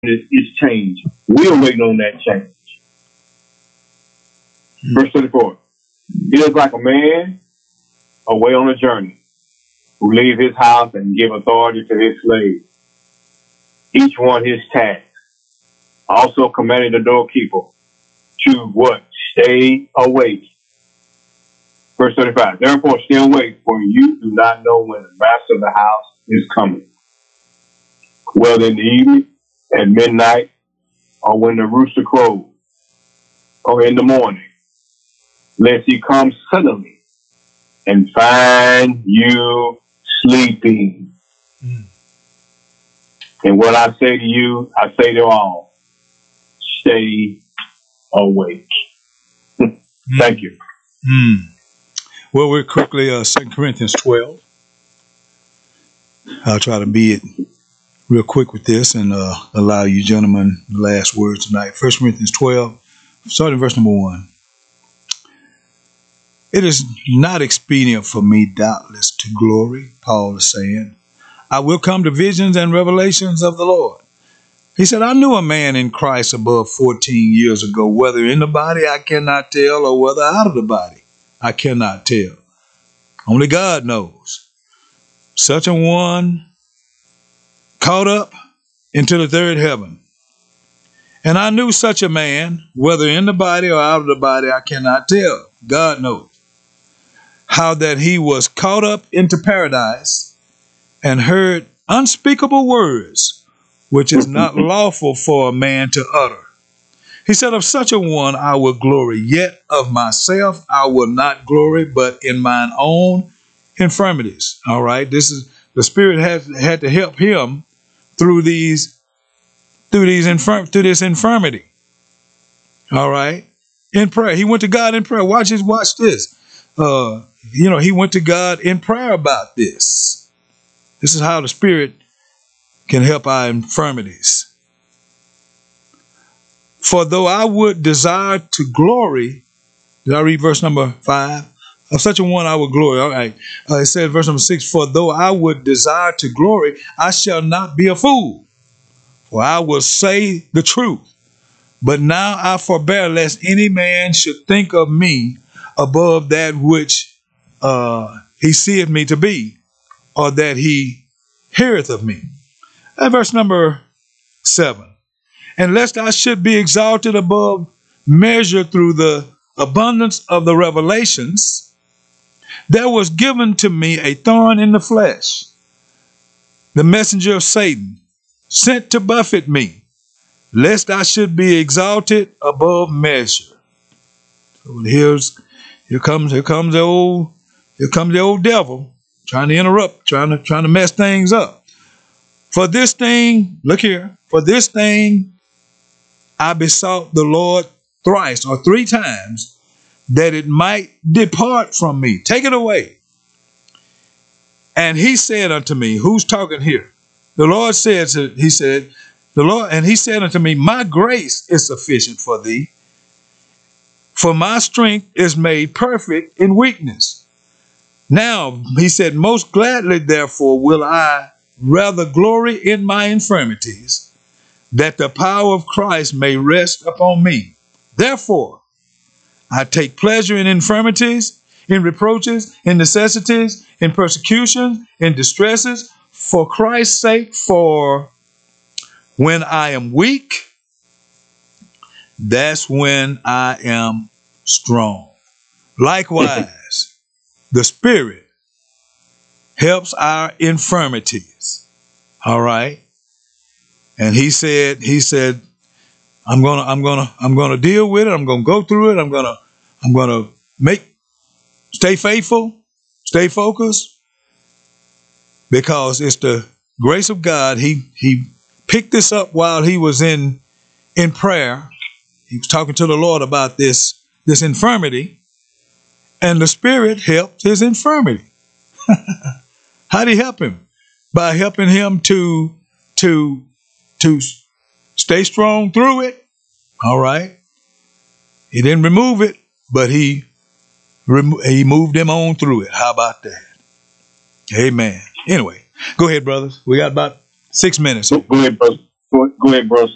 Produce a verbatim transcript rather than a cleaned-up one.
is, is change. We're waiting on that change. Mm-hmm. Verse thirty-four. He is like a man away on a journey who leave his house and give authority to his slaves, each one his task. Also commanding the doorkeeper to what? Stay awake. Verse thirty-five. Therefore stay awake, for you do not know when the master of the house is coming. Whether in the evening, at midnight, or when the rooster crows, or in the morning, lest he come suddenly and find you sleeping. Mm. And what I say to you, I say to all, stay awake. Thank you. Mm. Well, we're quickly, uh, Second Corinthians twelve. I'll try to be it real quick with this and uh, allow you gentlemen the last words tonight. First Corinthians twelve, starting verse number one. It is not expedient for me, doubtless, to glory, Paul is saying. I will come to visions and revelations of the Lord. He said, I knew a man in Christ above fourteen years ago, whether in the body I cannot tell, or whether out of the body I cannot tell. Only God knows. Such a one caught up into the third heaven. And I knew such a man, whether in the body or out of the body, I cannot tell. God knows. How that he was caught up into paradise and heard unspeakable words, which is not lawful for a man to utter. He said, of such a one I will glory, yet of myself I will not glory, but in mine own infirmities. All right. This is the Spirit had, had to help him through these, through these infirm, through this infirmity. All right. In prayer. He went to God in prayer. Watch this, watch this. Uh, you know, he went to God in prayer about this. This is how the Spirit can help our infirmities. For though I would desire to glory, did I read verse number five? Of such a one I would glory. All right. Uh, it says verse number six, for though I would desire to glory, I shall not be a fool. For I will say the truth. But now I forbear lest any man should think of me above that which uh, he seeth me to be, or that he heareth of me. And verse number seven. And lest I should be exalted above measure through the abundance of the revelations, there was given to me a thorn in the flesh, the messenger of Satan, sent to buffet me, lest I should be exalted above measure. So here's here comes here comes the old here comes the old devil trying to interrupt, trying to trying to mess things up. For this thing, look here, for this thing I besought the Lord thrice or three times, that it might depart from me. Take it away. And he said unto me, who's talking here? The Lord said to, he said, the Lord, and he said unto me, my grace is sufficient for thee, for my strength is made perfect in weakness. Now, he said, most gladly, therefore, will I rather glory in my infirmities, that the power of Christ may rest upon me. Therefore, I take pleasure in infirmities, in reproaches, in necessities, in persecution, in distresses, for Christ's sake. For when I am weak, that's when I am strong. Likewise, the Spirit helps our infirmities. All right. And he said, he said, I'm gonna, I'm gonna, I'm gonna deal with it. I'm gonna go through it. I'm gonna, I'm gonna make, stay faithful, stay focused, because it's the grace of God. He he picked this up while he was in in prayer. He was talking to the Lord about this this infirmity, and the Spirit helped his infirmity. How did he help him? By helping him to to to stay strong through it. All right. He didn't remove it, but he remo- he moved him on through it. How about that? Amen. Anyway, go ahead, brothers. We got about six minutes. Go ahead, brother. Go ahead, brother.